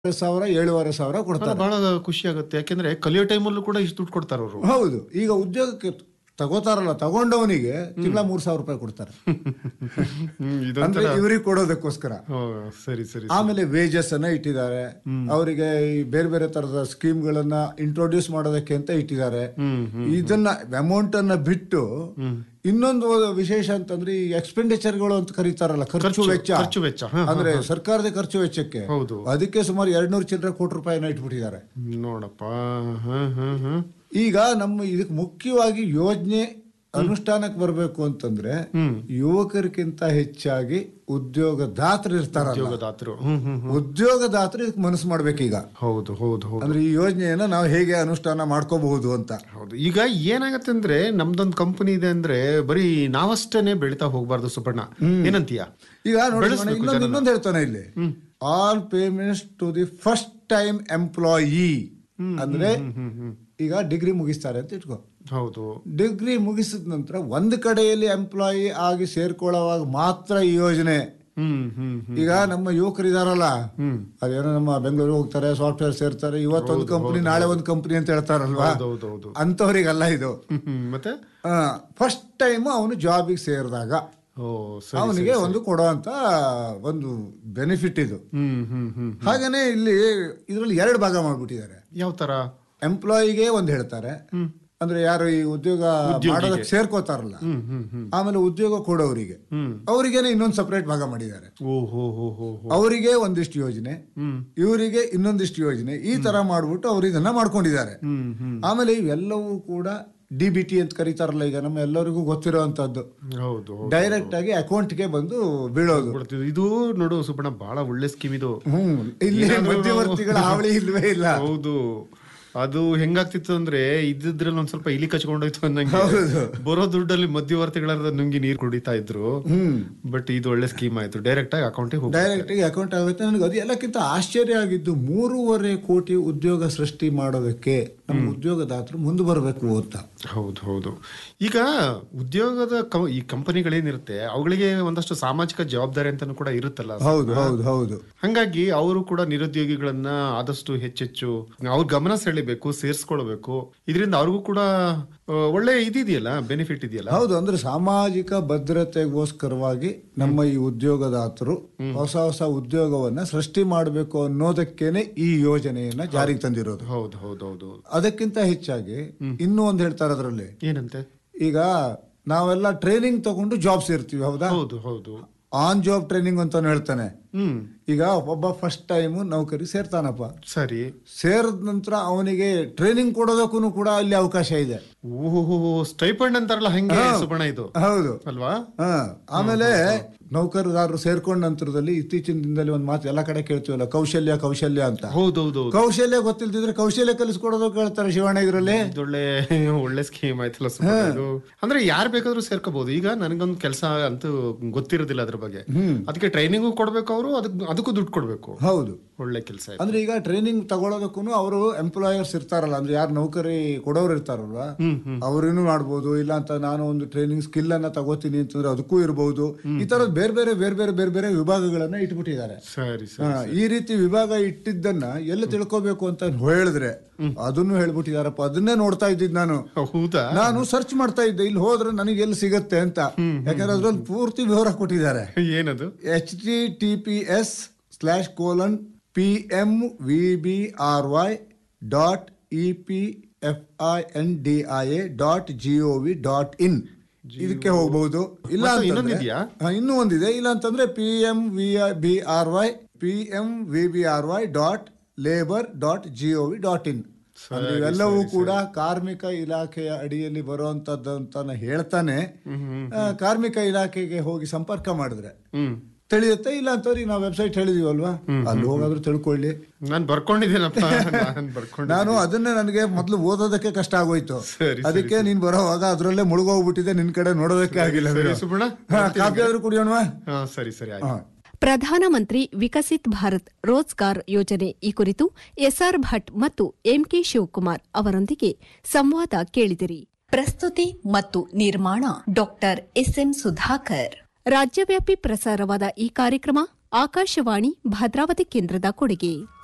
ಸಾವಿರ 7,500 ಕೊಡ್ತಾರೆ. ಬಹಳ ಖುಷಿ ಆಗುತ್ತೆ, ಯಾಕೆಂದ್ರೆ ಕಲಿಯೋ ಟೈಮಲ್ಲೂ ಕೂಡ ಇಷ್ಟು ದುಡ್ಡು ಕೊಡ್ತಾರೆ ಅವರು. ಹೌದು, ಈಗ ಉದ್ಯೋಗಕ್ಕೆ ತಗೋತಾರಲ್ಲ, ತಗೊಂಡವನಿಗೆ ತಿಂಗಳ 3,000 ರೂಪಾಯಿ ಕೊಡ್ತಾರೆ. ಅಂದ್ರೆ ಇವ್ರಿಗೆ ಕೊಡೋದಕ್ಕೋಸ್ಕರ. ಸರಿ ಸರಿ. ಆಮೇಲೆ ವೇಜಸ್ ಅನ್ನ ಇಟ್ಟಿದ್ದಾರೆ, ಅವರಿಗೆ ಬೇರೆ ಬೇರೆ ತರದ ಸ್ಕೀಮ್ಗಳನ್ನ ಇಂಟ್ರೊಡ್ಯೂಸ್ ಮಾಡೋದಕ್ಕೆ ಅಂತ ಇಟ್ಟಿದ್ದಾರೆ. ಇದನ್ನ ಅಮೌಂಟ್ ಅನ್ನ ಬಿಟ್ಟು ಇನ್ನೊಂದು ವಿಶೇಷ ಅಂತಂದ್ರೆ ಈ ಎಕ್ಸ್ಪೆಂಡಿಚರ್ಗಳು ಅಂತ ಕರೀತಾರಲ್ಲ, ಖರ್ಚು ವೆಚ್ಚ, ಅಂದ್ರೆ ಸರ್ಕಾರದ ಖರ್ಚು ವೆಚ್ಚಕ್ಕೆ ಅದಕ್ಕೆ ಸುಮಾರು 200 ಚಿಲ್ಲರೆ ಕೋಟಿ ರೂಪಾಯಿನ ಇಟ್ಬಿಟ್ಟಿದ್ದಾರೆ ನೋಡಪ್ಪ. ಈಗ ನಮ್ಮ ಇದಕ್ಕೆ ಮುಖ್ಯವಾಗಿ ಯೋಜನೆ ಅನುಷ್ಠಾನಕ್ಕೆ ಬರಬೇಕು ಅಂತಂದ್ರೆ ಯುವಕರಿಗಿಂತ ಹೆಚ್ಚಾಗಿ ಉದ್ಯೋಗದಾತರು ಇರ್ತಾರಲ್ಲ, ಉದ್ಯೋಗದಾತರು ಇದಕ್ಕೆ ಮನಸ್ಸು ಮಾಡ್ಬೇಕೀಗ. ಹೌದು ಹೌದು ಹೌದು. ಅಂದ್ರೆ ಈ ಯೋಜನೆಯನ್ನ ನಾವು ಹೇಗೆ ಅನುಷ್ಠಾನ ಮಾಡ್ಕೋಬಹುದು ಅಂತ. ಹೌದು, ಈಗ ಏನಾಗತ್ತೆ ಅಂದ್ರೆ ನಮ್ದೊಂದು ಕಂಪನಿ ಇದೆ ಅಂದ್ರೆ ಬರೀ ನಾವಷ್ಟೇನೆ ಬೆಳಿತಾ ಹೋಗ್ಬಾರ್ದು ಸುಪರ್ಣ, ಏನಂತೀಯ? ಈಗ ನೋಡಿ, ಇನ್ನೊಂದು ಹೇಳ್ತಾನೆ ಇಲ್ಲಿ, all payments to the first time employee. ಅಂದ್ರೆ ಈಗ ಡಿಗ್ರಿ ಮುಗಿಸ್ತಾರೆ ಅಂತ ಇಟ್ಕೋ. ಹೌದು, ಡಿಗ್ರಿ ಮುಗಿಸಿದ ನಂತರ ಒಂದು ಕಡೆಯಲ್ಲಿ ಎಂಪ್ಲಾಯಿ ಆಗಿ ಸೇರ್ಕೊಳ್ಳೋವಾಗ ಮಾತ್ರ ಈ ಯೋಜನೆ. ಈಗ ನಮ್ಮ ಯುವಕರು ಇದಾರಲ್ಲ, ಅದೇನೋ ನಮ್ಮ ಬೆಂಗಳೂರಿಗೆ ಹೋಗ್ತಾರೆ, ಸಾಫ್ಟ್ವೇರ್ ಸೇರ್ತಾರೆ, ಇವತ್ತೊಂದು ಕಂಪನಿ ನಾಳೆ ಒಂದು ಕಂಪನಿ ಅಂತ ಹೇಳ್ತಾರಲ್ವಾ, ಅಂತವ್ರಿಗಲ್ಲ ಇದು. ಮತ್ತೆ ಫಸ್ಟ್ ಟೈಮ್ ಅವನು ಜಾಬಿಗೆ ಸೇರಿದಾಗ ಅವನಿಗೆ ಒಂದು ಕೊಡುವಂತ ಒಂದು ಬೆನಿಫಿಟ್ ಇದು. ಹಾಗೇನೆ ಇಲ್ಲಿ ಇದ್ರಲ್ಲಿ 2 ಭಾಗ ಮಾಡ್ಬಿಟ್ಟಿದ್ದಾರೆ. ಯಾವ ತರ? ಎಂಪ್ಲಾಯಿಗೆ ಒಂದು ಹೇಳ್ತಾರೆ, ಅಂದ್ರೆ ಯಾರು ಈ ಉದ್ಯೋಗ ಮಾಡೋದಕ್ಕೆ ಸೇರ್ಕೋತಾರಲ್ಲ, ಆಮೇಲೆ ಉದ್ಯೋಗ ಕೊಡೋರಿಗೆ ಅವರಿಗೇನೆ ಇನ್ನೊಂದು ಸಪರೇಟ್ ಭಾಗ ಮಾಡಿದ್ದಾರೆ. ಅವರಿಗೆ ಒಂದಿಷ್ಟು ಯೋಜನೆ, ಇವರಿಗೆ ಇನ್ನೊಂದಿಷ್ಟು ಯೋಜನೆ, ಈ ತರ ಮಾಡ್ಬಿಟ್ಟು ಅವ್ರು ಇದನ್ನ ಮಾಡ್ಕೊಂಡಿದ್ದಾರೆ. ಆಮೇಲೆ ಇವೆಲ್ಲವೂ ಕೂಡ DBT ಅಂತ ಕರೀತಾರಲ್ಲ, ಈಗ ನಮ್ಮ ಎಲ್ಲರಿಗೂ ಗೊತ್ತಿರುವಂತದ್ದು, ಡೈರೆಕ್ಟ್ ಆಗಿ ಅಕೌಂಟ್ಗೆ ಬಂದು ಬೀಳೋದು. ಇದು ನೋಡು ಸುಬ್ಬಣ್ಣ, ಬಹಳ ಒಳ್ಳೆ ಸ್ಕೀಮ್ ಇದು. ಇಲ್ಲಿ ಮಧ್ಯವರ್ತಿಗಳ ಹಾವಳಿ ಇಲ್ವೇ ಇಲ್ಲ. ಹೌದು, ಅದು ಹೆಂಗಾಗ್ತಿತ್ತು ಅಂದ್ರೆ ಇದ್ರಲ್ಲಿ ಒಂದ್ ಸ್ವಲ್ಪ ಇಲಿ ಕಚ್ಕೊಂಡೋಯ್ತು ಅನ್ನಂಗೆ, ಬರೋ ದುಡ್ಡಲ್ಲಿ ಮಧ್ಯವರ್ತಿಗಳ ನುಂಗಿ ನೀರು ಕುಡಿತಾ ಇದ್ರು. ಬಟ್ ಇದು ಒಳ್ಳೆ ಸ್ಕೀಮ್ ಆಯ್ತು, ಡೈರೆಕ್ಟ್ ಆಗಿ ಅಕೌಂಟ್ ಆಗುತ್ತೆ. ನನಗೆ ಅದು ಎಲ್ಲಕ್ಕಿಂತ ಆಶ್ಚರ್ಯ ಆಗಿದ್ದು, 3.5 ಕೋಟಿ ಉದ್ಯೋಗ ಸೃಷ್ಟಿ ಮಾಡೋದಕ್ಕೆ ನಮ್ಮ ಉದ್ಯೋಗದಾತರು ಮುಂದೆ ಬರಬೇಕು ಅಂತ. ಹೌದು ಹೌದು. ಈಗ ಉದ್ಯೋಗದ ಈ ಕಂಪನಿಗಳೇನಿರುತ್ತೆ ಅವುಗಳಿಗೆ ಒಂದಷ್ಟು ಸಾಮಾಜಿಕ ಜವಾಬ್ದಾರಿ ಅಂತಾನು ಕೂಡ ಇರುತ್ತಲ್ಲ. ಹೌದು ಹೌದು ಹೌದು. ಹಂಗಾಗಿ ಅವರು ಕೂಡ ನಿರುದ್ಯೋಗಿಗಳನ್ನ ಆದಷ್ಟು ಹೆಚ್ಚೆಚ್ಚು ಅವ್ರ ಗಮನ ಸೆಳಿಬೇಕು, ಸೇರಿಸ್ಕೊಳ್ಬೇಕು. ಇದರಿಂದ ಅವ್ರಿಗೂ ಕೂಡ ಒಳ್ಳೆ ಇದೆಯಲ್ಲ, ಬೆನಿಫಿಟ್ ಇದೆಯಲ್ಲ. ಹೌದು, ಅಂದ್ರೆ ಸಾಮಾಜಿಕ ಭದ್ರತೆಗೋಸ್ಕರವಾಗಿ ನಮ್ಮ ಈ ಉದ್ಯೋಗದಾತರು ಹೊಸ ಹೊಸ ಉದ್ಯೋಗವನ್ನ ಸೃಷ್ಟಿ ಮಾಡಬೇಕು ಅನ್ನೋದಕ್ಕೇನೆ ಈ ಯೋಜನೆಯನ್ನ ಜಾರಿಗೆ ತಂದಿರೋದು. ಹೌದು ಹೌದು ಹೌದು. ಅದಕ್ಕಿಂತ ಹೆಚ್ಚಾಗಿ ಇನ್ನೂ ಒಂದು ಹೇಳ್ತಾರೆ ಅದರಲ್ಲಿ, ಏನಂತೆ? ಈಗ ನಾವೆಲ್ಲ ಟ್ರೈನಿಂಗ್ ತಗೊಂಡು ಜಾಬ್ ಸೇರ್ತೀವಿ, ಹೌದಾ? ಹೌದು ಹೌದು. ಆನ್ ಜಾಬ್ ಟ್ರೈನಿಂಗ್ ಅಂತ ಹೇಳ್ತಾನೆ. ಈಗ ಒಬ್ಬ ಫಸ್ಟ್ ಟೈಮ್ ನೌಕರಿ ಸೇರ್ತಾನಪ್ಪ, ಸರಿ, ಸೇರಿದ ನಂತರ ಅವನಿಗೆ ಟ್ರೈನಿಂಗ್ ಕೊಡೋದಕ್ಕೂ ಕೂಡ ಅಲ್ಲಿ ಅವಕಾಶ ಇದೆ. ಸ್ಟೈಪಂಡ್ ಅಂತಾರಲ್ಲ, ಹಂಗೆ ಸುಬಣ ಇದು. ಹೌದು ಅಲ್ವಾ? ಆಮೇಲೆ ನೌಕರದಾರರು ಸೇರ್ಕೊಂಡ ನಂತರದಲ್ಲಿ ಇತ್ತೀಚಿನ ದಿನದಲ್ಲಿ ಒಂದು ಮಾತು ಎಲ್ಲ ಕಡೆ ಕೇಳ್ತೀವಲ್ಲ, ಕೌಶಲ್ಯ ಕೌಶಲ್ಯ ಅಂತ. ಹೌದೌದು. ಕೌಶಲ್ಯ ಗೊತ್ತಿಲ್ದಿದ್ರೆ ಕೌಶಲ್ಯ ಕಲಿಸ್ಕೊಡೋದಕ್ಕೆ ಹೇಳ್ತಾರೆ ಶಿವಣ್ಣ. ಇದರಲ್ಲಿ ಒಳ್ಳೆ ಸ್ಕೀಮ್ ಆಯ್ತಲ್ಲ. ಅಂದ್ರೆ ಯಾರು ಬೇಕಾದ್ರೂ ಸೇರ್ಕೋಬಹುದು. ಈಗ ನನಗೊಂದು ಕೆಲಸ ಅಂತೂ ಗೊತ್ತಿರೋದಿಲ್ಲ ಅದ್ರ ಬಗ್ಗೆ, ಅದಕ್ಕೆ ಟ್ರೈನಿಂಗು ಕೊಡ್ಬೇಕು, ಅವರು ಅದಕ್ಕೂ ದುಡ್ಡು ಕೊಡ್ಬೇಕು. ಹೌದು, ಒಳ್ಳೆ ಕೆಲಸ. ಅಂದ್ರೆ ಈಗ ಟ್ರೈನಿಂಗ್ ತಗೊಳ್ಳೋದಕ್ಕೂ ಅವರು ಎಂಪ್ಲಾಯರ್ಸ್ ಇರ್ತಾರಲ್ಲ, ಅಂದ್ರೆ ಯಾರು ನೌಕರಿ ಕೊಡೋರು ಇರ್ತಾರಲ್ವಾ, ಅವ್ರೇನು ಮಾಡ್ಬೋದು. ಇಲ್ಲ ಅಂತ ನಾನು ಒಂದು ಟ್ರೈನಿಂಗ್ ಸ್ಕಿಲ್ ಅನ್ನ ತಗೋತೀನಿ ಅಂತಂದ್ರೆ ಅದಕ್ಕೂ ಇರಬಹುದು. ಈ ತರದ ಬೇರೆ ಬೇರೆ ಬೇರೆ ಬೇರೆ ಬೇರೆ ಬೇರೆ ವಿಭಾಗಗಳನ್ನ ಇಟ್ಬಿಟ್ಟಿದ್ದಾರೆ. ಈ ರೀತಿ ವಿಭಾಗ ಇಟ್ಟಿದ್ದನ್ನ ಎಲ್ಲ ತಿಳ್ಕೋಬೇಕು ಅಂತ ಹೇಳಿದ್ರೆ ಅದನ್ನು ಹೇಳ್ಬಿಟ್ಟಿದಾರಪ್ಪ. ಅದನ್ನೇ ನೋಡ್ತಾ ಇದ್ದಿದ್ ನಾನು ಸರ್ಚ್ ಮಾಡ್ತಾ ಇದ್ದೆ, ಇಲ್ಲಿ ಹೋದ್ರೆ ನನಗೆ ಎಲ್ಲಿ ಸಿಗತ್ತೆ ಅಂತ. ಯಾಕಂದ್ರೆ ಅದ್ರಲ್ಲಿ ಪೂರ್ತಿ ವಿವರ ಕೊಟ್ಟಿದ್ದಾರೆ. ಏನದು? https://pmvbry.epfindia.gov.in ಇದಕ್ಕೆ ಹೋಗಬಹುದು. ಇಲ್ಲ ಇನ್ನೂ ಒಂದಿದೆ, ಇಲ್ಲ ಅಂತಂದ್ರೆ pmvbry.labor.gov.in. ಇವೆಲ್ಲವೂ ಕೂಡ ಕಾರ್ಮಿಕ ಇಲಾಖೆಯ ಅಡಿಯಲ್ಲಿ ಬರುವಂತದ್ದು ಅಂತ ಹೇಳ್ತಾನೆ. ಕಾರ್ಮಿಕ ಇಲಾಖೆಗೆ ಹೋಗಿ ಸಂಪರ್ಕ ಮಾಡಿದ್ರೆ ತಿಳಿಯುತ್ತೆ. ಇಲ್ಲ ಅಂತವ್ರಿಗೆ ನಾವು ವೆಬ್ಸೈಟ್ ಹೇಳಿದೀವಲ್ವಾ, ಅಲ್ಲಿ ಹೋಗಾದ್ರೂ ತಿಳ್ಕೊಳ್ಳಿ. ನಾನು ಬರ್ಕೊಂಡಿದ್ದೇನಪ್ಪ, ನಾನು ಅದನ್ನೇ ನನಗೆ ಮೊದ್ಲು ಓದೋದಕ್ಕೆ ಕಷ್ಟ ಆಗೋಯ್ತು. ಅದಕ್ಕೆ ನೀನ್ ಬರೋವಾಗ ಅದ್ರಲ್ಲೇ ಮುಳುಗೋಗ್ಬಿಟ್ಟಿದೆ, ನಿನ್ ಕಡೆ ನೋಡೋದಕ್ಕೆ ಆಗಿಲ್ಲ. ಕಾಫಿ ಆದ್ರೂ ಕುಡಿಯೋಣವಾ? ಸರಿ ಸರಿ. ಪ್ರಧಾನಮಂತ್ರಿ ವಿಕಸಿತ್ ಭಾರತ್ ರೋಜ್ಗಾರ್ ಯೋಜನೆ ಈ ಕುರಿತು SR ಭಟ್ ಮತ್ತು MK ಶಿವಕುಮಾರ್ ಅವರೊಂದಿಗೆ ಸಂವಾದ ಕೇಳಿದಿರಿ. ಪ್ರಸ್ತುತಿ ಮತ್ತು ನಿರ್ಮಾಣ ಡಾಕ್ಟರ್ SM ಸುಧಾಕರ್. ರಾಜ್ಯವ್ಯಾಪಿ ಪ್ರಸಾರವಾದ ಈ ಕಾರ್ಯಕ್ರಮ ಆಕಾಶವಾಣಿ ಭದ್ರಾವತಿ ಕೇಂದ್ರದ ಕೊಡುಗೆ.